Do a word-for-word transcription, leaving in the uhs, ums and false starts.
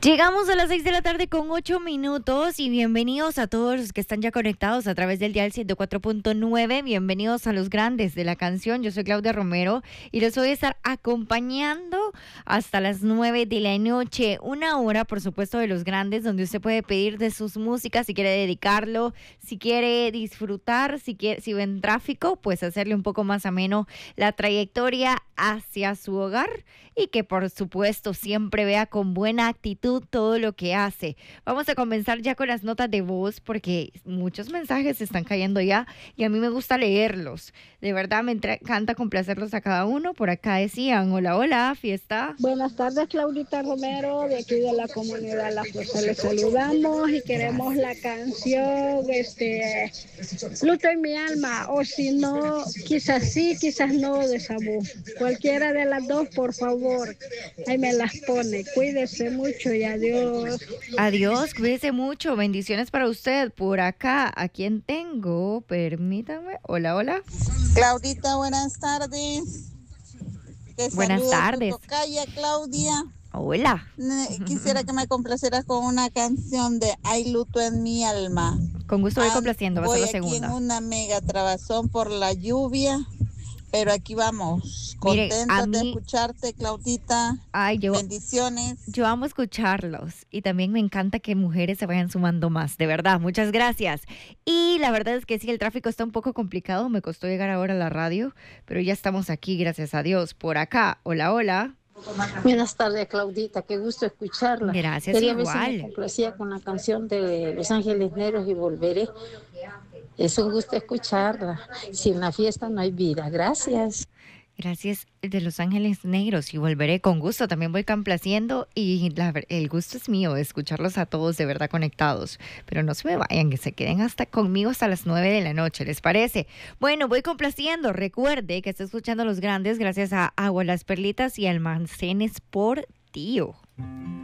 Llegamos a las seis de la tarde con ocho minutos y bienvenidos a todos los que están ya conectados a través del dial ciento cuatro punto nueve. Bienvenidos a los grandes de la canción. Yo soy Claudia Romero y les voy a estar acompañando hasta las nueve de la noche. Una hora, por supuesto, de los grandes, donde usted puede pedir de sus músicas si quiere dedicarlo, si quiere disfrutar, si quiere, si ve en tráfico, pues hacerle un poco más ameno la trayectoria hacia su hogar y que, por supuesto, siempre vea con buena actitud todo lo que hace. Vamos a comenzar ya con las notas de voz porque muchos mensajes están cayendo ya y a mí me gusta leerlos. De verdad me encanta complacerlos a cada uno. Por acá decían, hola, hola, fiesta. Buenas tardes, Claudita Romero, de aquí de la comunidad La Fuerza. Les saludamos y queremos la canción este, Luto en mi alma, o si no, quizás sí, quizás no, de Sabú. Cualquiera de las dos, por favor, ahí me las pone. Cuídese mucho y adiós. Adiós, cuídese mucho. Bendiciones para usted. Por acá, ¿a quién tengo? Permítanme. Hola, hola. Claudita, buenas tardes. Te buenas tardes. Tocaya, Claudia. Hola. Quisiera que me complacieras con una canción de Hay luto en mi alma. Con gusto voy complaciendo. Va a ser la segunda. Voy aquí en una mega trabazón por la lluvia. Pero aquí vamos, contenta de escucharte, Claudita. Ay, yo, bendiciones. Yo amo escucharlos y también me encanta que mujeres se vayan sumando más, de verdad, muchas gracias. Y la verdad es que sí, el tráfico está un poco complicado, me costó llegar ahora a la radio, pero ya estamos aquí, gracias a Dios. Por acá, hola, hola. Buenas tardes, Claudita, qué gusto escucharla. Gracias, Quería igual. ver si me complacía con la canción de Los Ángeles Negros y Volveré. Es un gusto escucharla. Sin la fiesta no hay vida. Gracias. Gracias de Los Ángeles Negros y Volveré con gusto. También voy complaciendo y la, el gusto es mío de escucharlos a todos de verdad conectados. Pero no se me vayan, que se queden hasta conmigo hasta las nueve de la noche, ¿les parece? Bueno, voy complaciendo. Recuerde que está escuchando a los grandes gracias a Agua Las Perlitas y Almacenes por Tío.